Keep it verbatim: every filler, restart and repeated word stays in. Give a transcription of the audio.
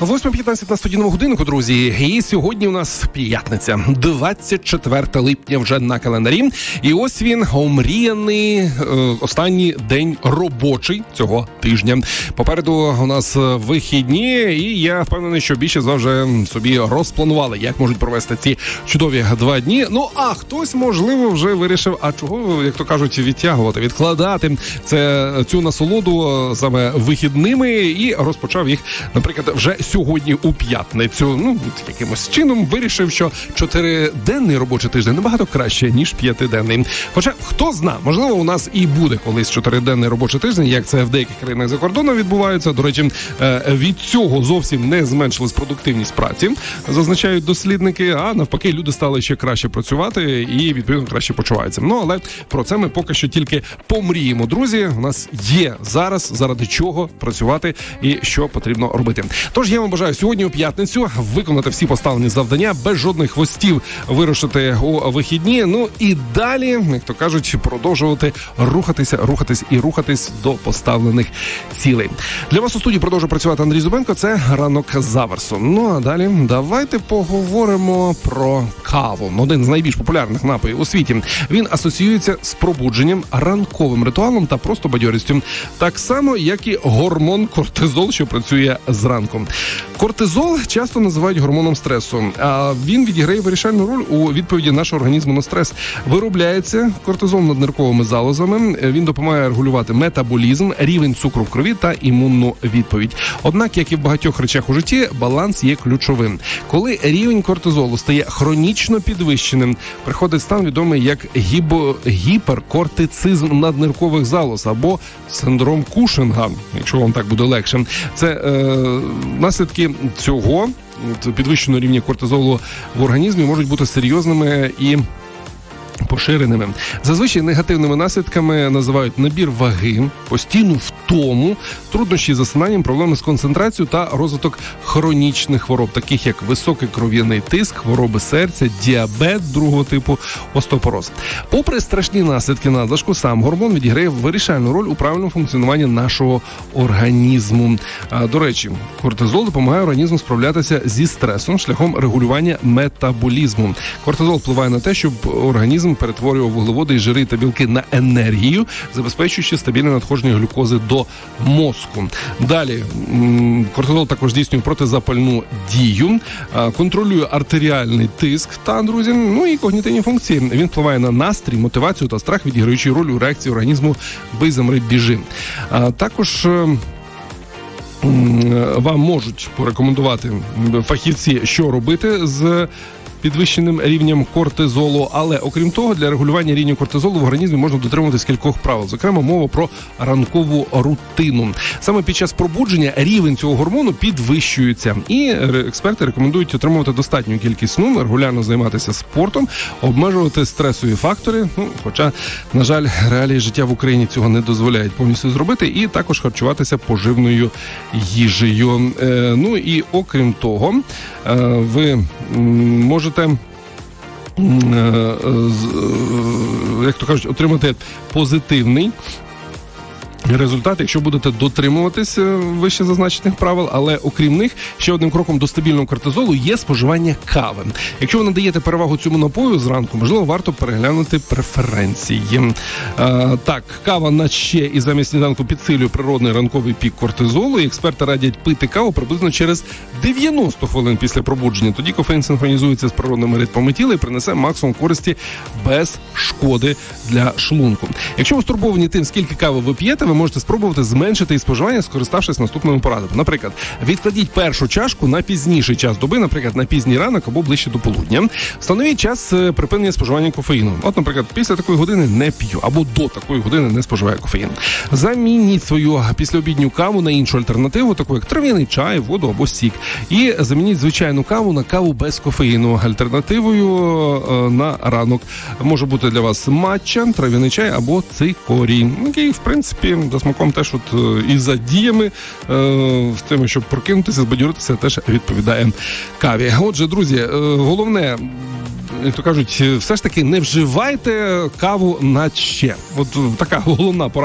восьма п'ятнадцять на студійному годинку, друзі. І сьогодні у нас п'ятниця, двадцять четверте липня вже на календарі. І ось він, омріяний е, останній день робочий цього тижня. Попереду у нас вихідні, і я впевнений, що більше з вас вже собі розпланували, як можуть провести ці чудові два дні. Ну, а хтось, можливо, вже вирішив, а чого, як то кажуть, відтягувати, відкладати це, цю насолоду саме вихідними, і розпочав їх, наприклад, вже сьогодні у п'ятницю. Ну, якимось чином вирішив, що чотириденний робочий тиждень набагато краще, ніж п'ятиденний. Хоча, хто зна, можливо, у нас і буде колись чотириденний робочий тиждень, як це в деяких країнах за кордоном відбувається. До речі, від цього зовсім не зменшилась продуктивність праці, зазначають дослідники, а навпаки, люди стали ще краще працювати і, відповідно, краще почуваються. Ну, але про це ми поки що тільки помріємо, друзі. У нас є зараз заради чого працювати і що потрібно робити. Тож я вам бажаю сьогодні у п'ятницю виконати всі поставлені завдання, без жодних хвостів вирушити у вихідні. Ну і далі, як то кажуть, продовжувати рухатися, рухатись і рухатись до поставлених цілей. Для вас у студії продовжує працювати Андрій Зубенко. Це ранок з Аверсом. Ну а далі давайте поговоримо про каву. Один з найбільш популярних напоїв у світі. Він асоціюється з пробудженням, ранковим ритуалом та просто бадьорістю. Так само, як і гормон кортизол, що працює зранку. Кортизол часто називають гормоном стресу, а він відіграє вирішальну роль у відповіді нашого організму на стрес. Виробляється кортизол наднирковими залозами, він допомагає регулювати метаболізм, рівень цукру в крові та імунну відповідь. Однак, як і в багатьох речах у житті, баланс є ключовим. Коли рівень кортизолу стає хронічно підвищеним, приходить стан, відомий як гібо... гіперкортицизм надниркових залоз або синдром Кушинга, якщо вам так буде легше. Це е, наслідки цього підвищеного рівня кортизолу в організмі можуть бути серйозними і поширеними. Зазвичай негативними наслідками називають набір ваги, постійну втому, труднощі з засинанням, проблеми з концентрацією та розвиток хронічних хвороб, таких як високий кров'яний тиск, хвороби серця, діабет другого типу, остеопороз. Попри страшні наслідки надлишку, сам гормон відіграє вирішальну роль у правильному функціонуванні нашого організму. А, до речі, кортизол допомагає організму справлятися зі стресом шляхом регулювання метаболізму. Кортизол впливає на те, щоб організм перетворював вуглеводи і жири та білки на енергію, забезпечуючи стабільне надходження глюкози до мозку. Далі, кортизол також здійснює протизапальну дію, контролює артеріальний тиск та, друзі, ну і когнітивні функції. Він впливає на настрій, мотивацію та страх, відіграючи роль у реакції організму «бий, замри, біжи». Також вам можуть порекомендувати фахівці, що робити з підвищеним рівнем кортизолу, але окрім того, для регулювання рівня кортизолу в організмі можна дотримуватись кількох правил. Зокрема, мова про ранкову рутину. Саме під час пробудження рівень цього гормону підвищується. І експерти рекомендують отримувати достатню кількість сну, регулярно займатися спортом, обмежувати стресові фактори, ну, хоча, на жаль, реалії життя в Україні цього не дозволяють повністю зробити, і також харчуватися поживною їжею. Е, ну і окрім того, е, ви можете як то кажуть, отримати позитивний результат, якщо будете дотримуватись вище зазначених правил, але окрім них, ще одним кроком до стабільного кортизолу є споживання кави. Якщо ви надаєте перевагу цьому напою зранку, можливо, варто переглянути преференції. А, так, кава на ще і замість сніданку підсилює природний ранковий пік кортизолу, і експерти радять пити каву приблизно через дев'яносто хвилин після пробудження. Тоді кофеїн синхронізується з природними ритмами тіла і принесе максимум користі без шкоди для шлунку. Якщо ви стурбовані тим, скільки кави ви п'єте, ви можете спробувати зменшити її споживання, скориставшись наступними порадами. Наприклад, відкладіть першу чашку на пізніший час доби, наприклад, на пізній ранок або ближче до полудня. Встановіть час припинення споживання кофеїну. От, наприклад, після такої години не п'ю, або до такої години не споживаю кофеїн. Замініть свою післяобідню каву на іншу альтернативу, таку як трав'яний чай, воду або сік. І замініть звичайну каву на каву без кофеїну. Альтернативою на ранок може бути для вас матча, трав'яний чай або цикорій, який, в принципі, за смаком теж от і за діями, з тим, щоб прокинутися, збадьоритися, теж відповідає каві. Отже, друзі, головне, як то кажуть, все ж таки не вживайте каву на ще. От така головна порада